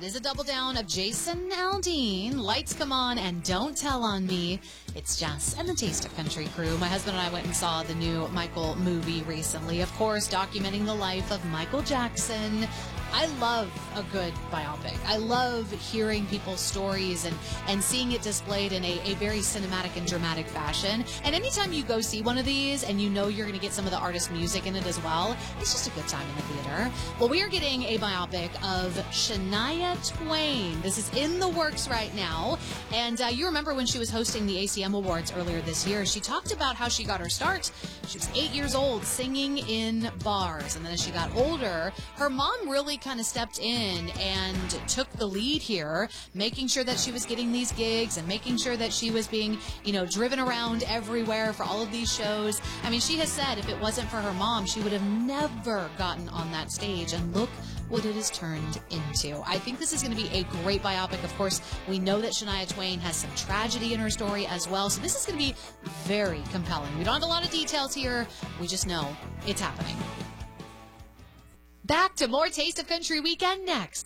It is a double down of Jason Aldean, Lights Come On and Don't Tell on Me. It's Jess and the Taste of Country crew. My husband and I went and saw the new Michael movie recently, of course, documenting the life of Michael Jackson. I love a good biopic. I love hearing people's stories and seeing it displayed in a very cinematic and dramatic fashion. And anytime you go see one of these and you know you're going to get some of the artist music in it as well, it's just a good time in the theater. Well, we are getting a biopic of Shania Twain. This is in the works right now. And you remember when she was hosting the ACM Awards earlier this year, she talked about how she got her start. She was 8 years old singing in bars. And then as she got older, her mom really kind of stepped in and took the lead here, making sure that she was getting these gigs and making sure that she was being, driven around everywhere for all of these shows. I mean, she has said if it wasn't for her mom, she would have never gotten on that stage. And look what it has turned into. I think this is going to be a great biopic. Of course, we know that Shania Twain has some tragedy in her story as well. So this is going to be very compelling. We don't have a lot of details here. We just know it's happening. Back to more Taste of Country Weekend next.